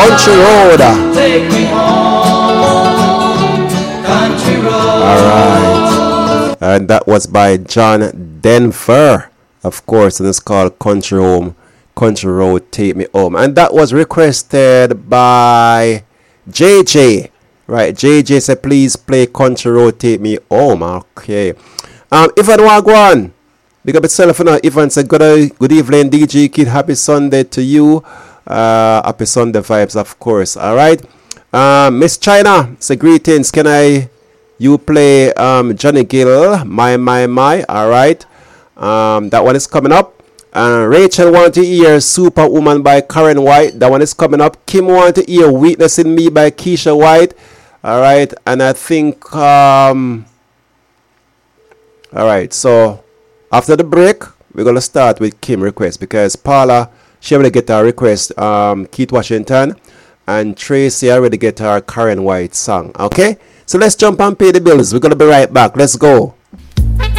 Country Road. Take me home, country road. Alright. And that was by John Denver, of course, and it's called Country Home, Country Road, Take Me Home. And that was requested by JJ. Right, JJ said, please play Country Road, Take Me Home. Okay. Ivan Wagwan. Big up yourself now. Ivan said, good evening, DJ Kid. Happy Sunday to you. Happy Sunday vibes, of course. Alright. Miss China say, greetings. Can you play Johnny Gill, My. Alright. That one is coming up. Rachel want to hear Superwoman by Karen White. That one is coming up. Kim want to hear Weakness in Me by Keisha White. Alright. And I think alright, so after the break, we're gonna start with Kim request because Paula, she already get her request, Keith Washington, and Tracy already get her Karen White song. Okay? So let's jump and pay the bills. We're gonna be right back. Let's go.